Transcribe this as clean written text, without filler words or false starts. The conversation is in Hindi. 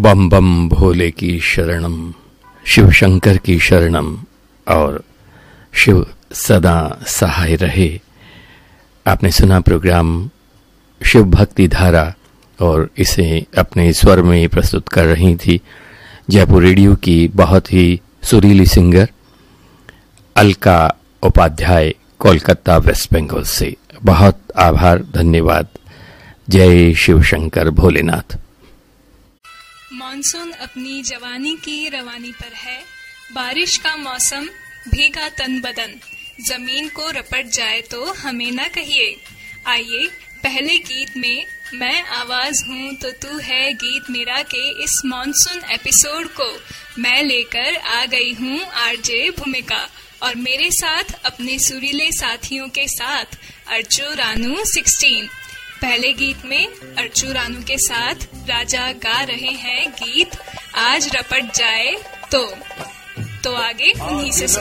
बम बम भोले की शरणम, शिव शंकर की शरणम और शिव सदा सहाय रहे। आपने सुना प्रोग्राम शिव भक्ति धारा और इसे अपने स्वर में प्रस्तुत कर रही थी जयपुर रेडियो की बहुत ही सुरीली सिंगर अलका उपाध्याय, कोलकाता वेस्ट बंगाल से। बहुत आभार, धन्यवाद। जय शिव शंकर भोलेनाथ। मानसून अपनी जवानी की रवानी पर है, बारिश का मौसम, भीगा तन बदन, जमीन को रपट जाए तो हमें न कहिए। आइए पहले गीत में मैं आवाज हूँ तो तू है गीत मेरा के इस मानसून एपिसोड को मैं लेकर आ गई हूँ आरजे भूमिका और मेरे साथ अपने सुरीले साथियों के साथ अर्चू रानू 16। पहले गीत में अर्चू रानू के साथ राजा गा रहे हैं गीत आज रपट जाए तो आगे उन्हीं से सुन।